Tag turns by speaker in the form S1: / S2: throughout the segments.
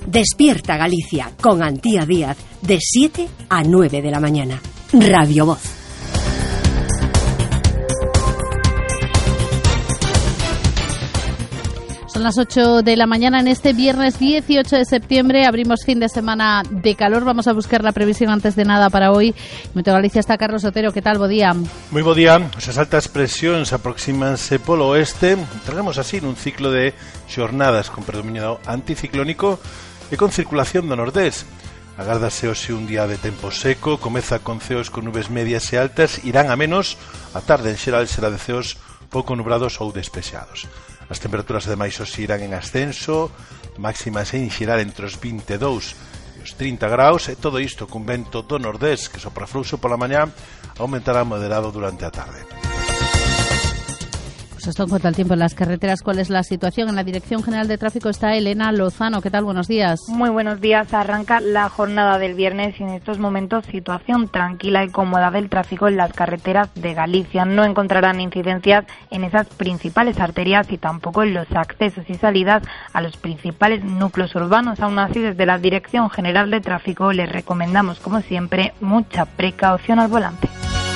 S1: Despierta Galicia con Antía Díaz de 7 a 9 de la mañana. Radio Voz.
S2: Son las 8 de la mañana en este viernes 18 de septiembre. Abrimos fin de semana de calor. Vamos a buscar la previsión antes de nada para hoy. Meteo Galicia está Carlos Otero. ¿Qué tal? Bo día.
S3: Moi bo día. As altas presións aproxímanse polo oeste. Entraremos así nun ciclo de xornadas con predominio anticiclónico e con circulación do nordés. Agárdase hoxe un día de tempo seco. Comeza con ceos con nubes medias e altas. Irán a menos. A tarde en xeral será de ceos pouco nubrados ou despexados. As temperaturas ademais hoxe irán en ascenso, máximas en xeral entre os 22 e os 30 graus, e todo isto cun vento do nordés que sopra fluxo pola mañá, aumentará moderado durante a tarde.
S2: Pues esto en cuanto al tiempo en las carreteras. ¿Cuál es la situación? En la Dirección General de Tráfico está Elena Lozano. ¿Qué tal? Buenos días.
S4: Muy buenos días. Arranca la jornada del viernes y en estos momentos situación tranquila y cómoda del tráfico en las carreteras de Galicia. No encontrarán incidencias en esas principales arterias y tampoco en los accesos y salidas a los principales núcleos urbanos. Aún así, desde la Dirección General de Tráfico les recomendamos, como siempre, mucha precaución al volante.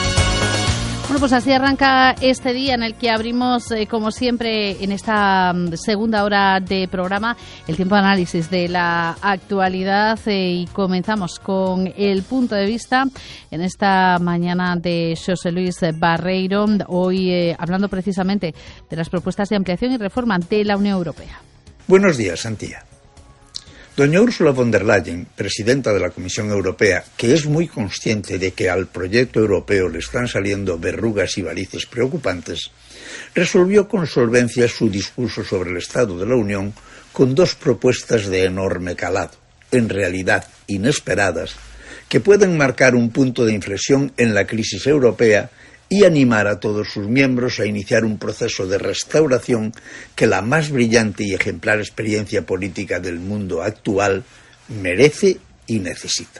S2: Bueno, pues así arranca este día en el que abrimos, como siempre, en esta segunda hora de programa, el tiempo de análisis de la actualidad y comenzamos con el punto de vista en esta mañana de Xosé Luis Barreiro, hoy hablando precisamente de las propuestas de ampliación y reforma de la Unión Europea.
S5: Buenos días, Antía. Doña Ursula von der Leyen, presidenta de la Comisión Europea, que es muy consciente de que al proyecto europeo le están saliendo verrugas y varices preocupantes, resolvió con solvencia su discurso sobre el Estado de la Unión con dos propuestas de enorme calado, en realidad inesperadas, que pueden marcar un punto de inflexión en la crisis europea y animar a todos sus miembros a iniciar un proceso de restauración que la más brillante y ejemplar experiencia política del mundo actual merece y necesita.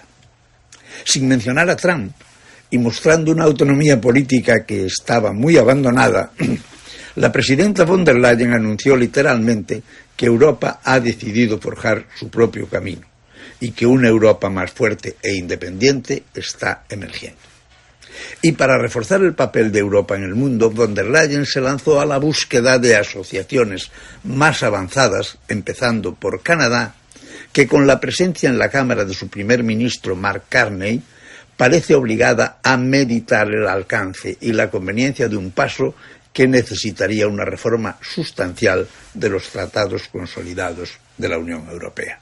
S5: Sin mencionar a Trump y mostrando una autonomía política que estaba muy abandonada, la presidenta von der Leyen anunció literalmente que Europa ha decidido forjar su propio camino y que una Europa más fuerte e independiente está emergiendo. Y para reforzar el papel de Europa en el mundo, von der Leyen se lanzó a la búsqueda de asociaciones más avanzadas, empezando por Canadá, que con la presencia en la Cámara de su primer ministro Mark Carney, parece obligada a meditar el alcance y la conveniencia de un paso que necesitaría una reforma sustancial de los tratados consolidados de la Unión Europea.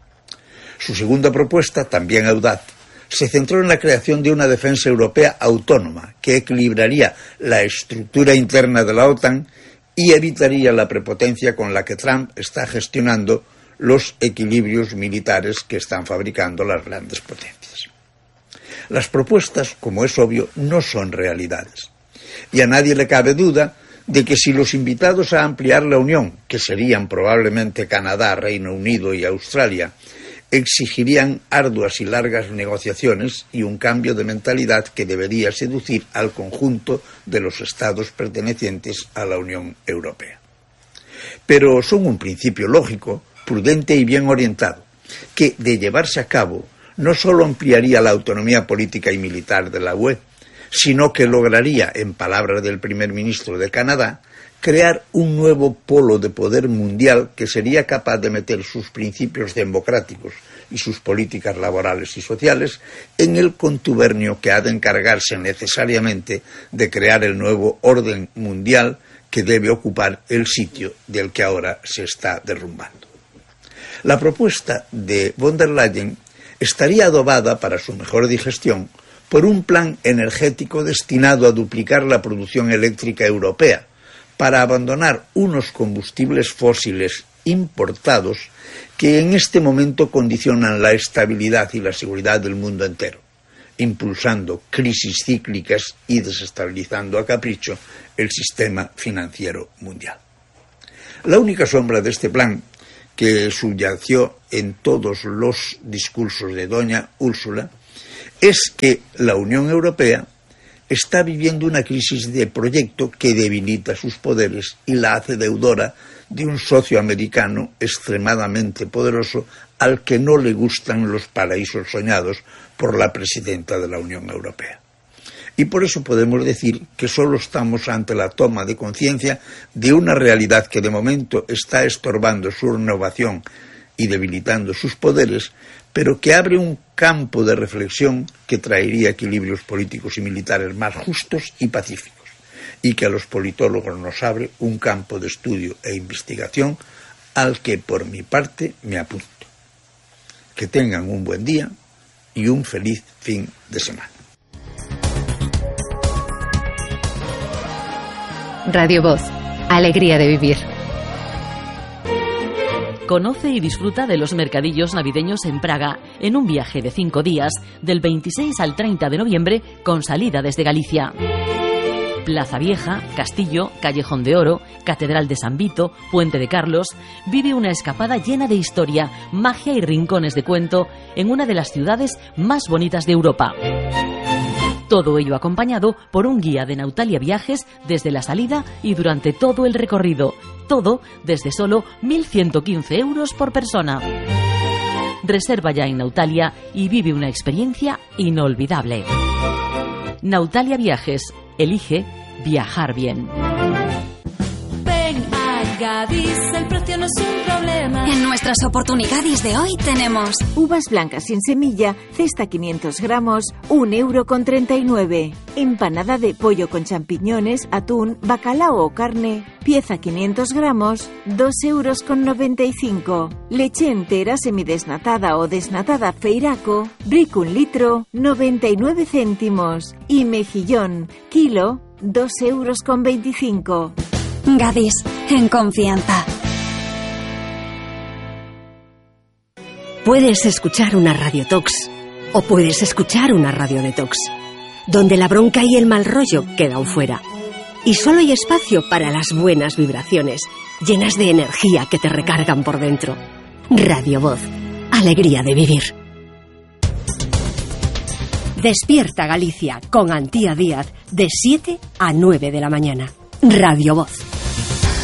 S5: Su segunda propuesta, también audaz, se centró en la creación de una defensa europea autónoma que equilibraría la estructura interna de la OTAN y evitaría la prepotencia con la que Trump está gestionando los equilibrios militares que están fabricando las grandes potencias. Las propuestas, como es obvio, no son realidades. Y a nadie le cabe duda de que si los invitados a ampliar la Unión, que serían probablemente Canadá, Reino Unido y Australia, exigirían arduas y largas negociaciones y un cambio de mentalidad que debería seducir al conjunto de los estados pertenecientes a la Unión Europea. Pero son un principio lógico, prudente y bien orientado, que, de llevarse a cabo, no solo ampliaría la autonomía política y militar de la UE, sino que lograría, en palabras del primer ministro de Canadá, crear un nuevo polo de poder mundial que sería capaz de meter sus principios democráticos y sus políticas laborales y sociales en el contubernio que ha de encargarse necesariamente de crear el nuevo orden mundial que debe ocupar el sitio del que ahora se está derrumbando. La propuesta de von der Leyen estaría adobada para su mejor digestión por un plan energético destinado a duplicar la producción eléctrica europea, para abandonar unos combustibles fósiles importados que en este momento condicionan la estabilidad y la seguridad del mundo entero, impulsando crisis cíclicas y desestabilizando a capricho el sistema financiero mundial. La única sombra de este plan, que subyació en todos los discursos de doña Úrsula, es que la Unión Europea está viviendo una crisis de proyecto que debilita sus poderes y la hace deudora de un socio americano extremadamente poderoso al que no le gustan los paraísos soñados por la presidenta de la Unión Europea. Y por eso podemos decir que solo estamos ante la toma de conciencia de una realidad que de momento está estorbando su renovación y debilitando sus poderes, pero que abre un campo de reflexión que traería equilibrios políticos y militares más justos y pacíficos, y que a los politólogos nos abre un campo de estudio e investigación al que por mi parte me apunto. Que tengan un buen día y un feliz fin de semana.
S1: Radio Voz, alegría de vivir.
S6: Conoce y disfruta de los mercadillos navideños en Praga en un viaje de 5 días, del 26 al 30 de noviembre, con salida desde Galicia. Plaza Vieja, Castillo, Callejón de Oro, Catedral de San Vito, Puente de Carlos. Vive una escapada llena de historia, magia y rincones de cuento en una de las ciudades más bonitas de Europa. Todo ello acompañado por un guía de Nautalia Viajes desde la salida y durante todo el recorrido. Todo desde solo 1.115 euros por persona. Reserva ya en Nautalia y vive una experiencia inolvidable. Nautalia Viajes. Elige viajar bien.
S7: Ven a Gadis, el precio no es un problema.
S8: En nuestras oportunidades de hoy tenemos
S9: uvas blancas sin semilla, cesta 500 gramos, 1,39 €. Empanada de pollo con champiñones, atún, bacalao o carne, pieza 500 gramos, 2,95 €. Leche entera semidesnatada o desnatada Feiraco, Brick 1 litro, 99 céntimos. Y mejillón, kilo, 2,25 €.
S8: Gadis, en confianza.
S1: Puedes escuchar una radiotox o puedes escuchar una radiodetox, donde la bronca y el mal rollo quedan fuera. Y solo hay espacio para las buenas vibraciones, llenas de energía que te recargan por dentro. Radio Voz, alegría de vivir. Despierta Galicia con Antía Díaz de 7 a 9 de la mañana. Radio Voz.